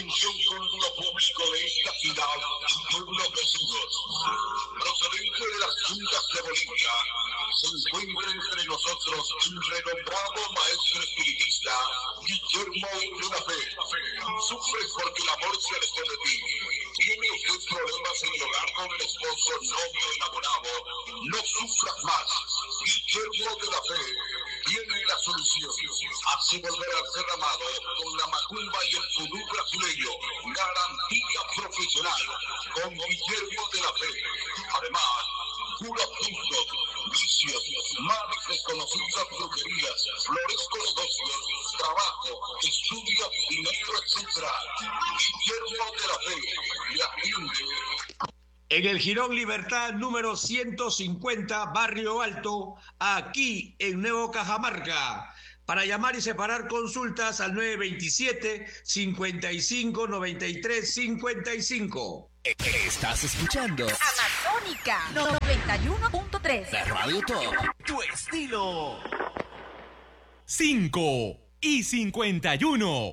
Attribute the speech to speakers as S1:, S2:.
S1: Atención culto público de esta ciudad y pueblos vecinos. Procedente de las juntas de Bolivia, se encuentra entre nosotros el renombrado maestro espiritista Guillermo de la Fe. Sufre porque el amor se alejó de ti. ¿Tiene usted problemas en el hogar con el esposo, novio, enamorado? No sufras más. Guillermo de la Fe tiene la solución. Hace volver al ser amado con la macumba y el vudú brasileño. Garantía profesional con Guillermo de la Fe. Además, cura puntos, vicios, males desconocidas, brujerías, florescos negocios, trabajo, estudio, dinero, etc. Guillermo de la Fe le atiende.
S2: En el Jirón Libertad número 150, Barrio Alto, aquí en Nuevo Cajamarca. Para llamar y separar consultas al 927-5593-55.
S3: Estás escuchando
S4: Amazónica 91.3.
S3: la Radio Top.
S5: Tu estilo. 5 y 51.